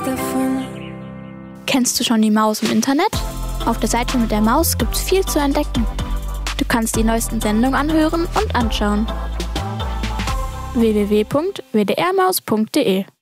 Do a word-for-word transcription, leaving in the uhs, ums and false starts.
davon. Kennst du schon die Maus im Internet? Auf der Seite mit der Maus gibt's viel zu entdecken. Du kannst die neuesten Sendungen anhören und anschauen. w w w punkt w d r maus punkt d e